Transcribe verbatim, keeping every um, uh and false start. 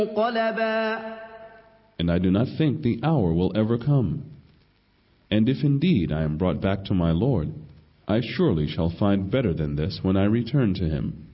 منقلبا. And I do not think the hour will ever come. And if indeed I am brought back to my Lord, I surely shall find better than this when I return to him.